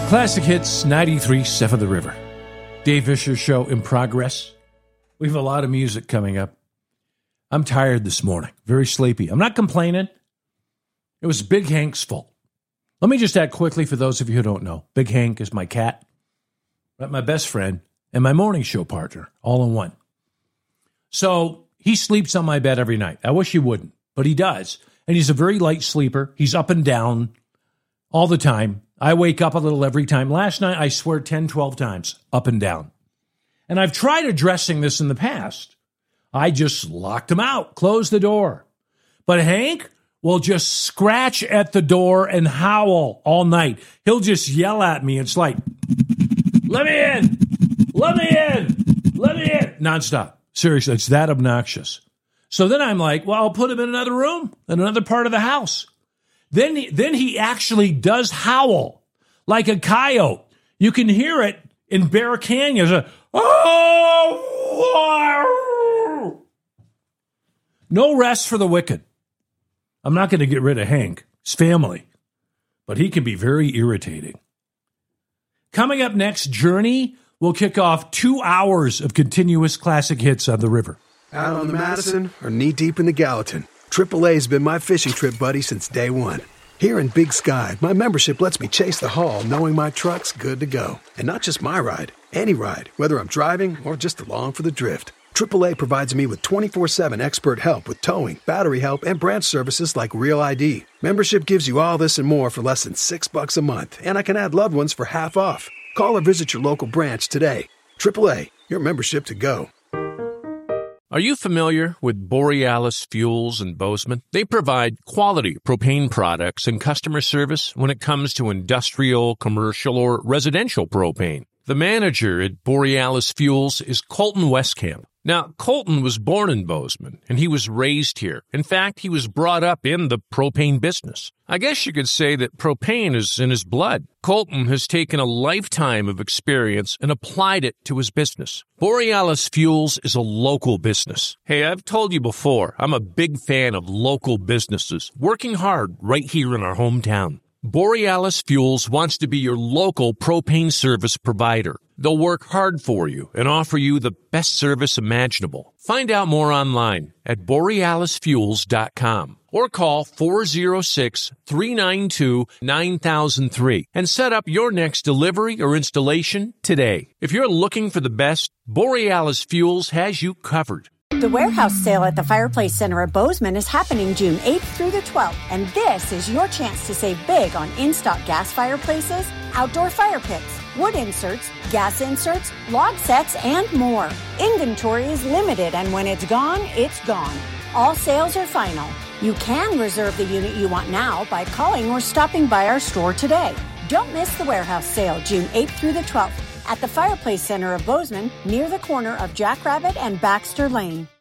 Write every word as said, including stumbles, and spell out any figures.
Classic Hits ninety-three point seven The River. Dave Fisher Show in progress. We have a lot of music coming up. I'm tired this morning. Very sleepy. I'm not complaining. It was Big Hank's fault. Let me just add quickly for those of you who don't know. Big Hank is my cat, my best friend, and my morning show partner, all in one. So he sleeps on my bed every night. I wish he wouldn't, but he does. And he's a very light sleeper. He's up and down all the time. I wake up a little every time. Last night, I swear ten, twelve times, up and down. And I've tried addressing this in the past. I just locked him out, closed the door. But Hank will just scratch at the door and howl all night. He'll just yell at me. It's like, let me in, let me in, let me in, nonstop. Seriously, it's that obnoxious. So then I'm like, well, I'll put him in another room, in another part of the house. Then he, then he actually does howl like a coyote. You can hear it in Bear Canyon. It's a, oh, no rest for the wicked. I'm not going to get rid of Hank, his family, but he can be very irritating. Coming up next, Journey will kick off two hours of continuous classic hits on the river. Out on the Madison or knee-deep in the Gallatin, triple A's been my fishing trip buddy since day one. Here in Big Sky, my membership lets me chase the haul knowing my truck's good to go. And not just my ride, any ride, whether I'm driving or just along for the drift. triple A provides me with twenty-four seven expert help with towing, battery help, and branch services like Real I D. Membership gives you all this and more for less than six bucks a month, and I can add loved ones for half off. Call or visit your local branch today. triple A, your membership to go. Are you familiar with Borealis Fuels in Bozeman? They provide quality propane products and customer service when it comes to industrial, commercial, or residential propane. The manager at Borealis Fuels is Colton Westcamp. Now, Colton was born in Bozeman, and he was raised here. In fact, he was brought up in the propane business. I guess you could say that propane is in his blood. Colton has taken a lifetime of experience and applied it to his business. Borealis Fuels is a local business. Hey, I've told you before, I'm a big fan of local businesses working hard right here in our hometown. Borealis Fuels wants to be your local propane service provider. They'll work hard for you and offer you the best service imaginable. Find out more online at borealis fuels dot com or call four oh six, three nine two, nine thousand three and set up your next delivery or installation today. If you're looking for the best, Borealis Fuels has you covered. The warehouse sale at the Fireplace Center of Bozeman is happening June eighth through the twelfth, and this is your chance to save big on in-stock gas fireplaces, outdoor fire pits, wood inserts, gas inserts, log sets, and more. Inventory is limited, and when it's gone, it's gone. All sales are final. You can reserve the unit you want now by calling or stopping by our store today. Don't miss the warehouse sale June eighth through the twelfth at the Fireplace Center of Bozeman, near the corner of Jackrabbit and Baxter Lane.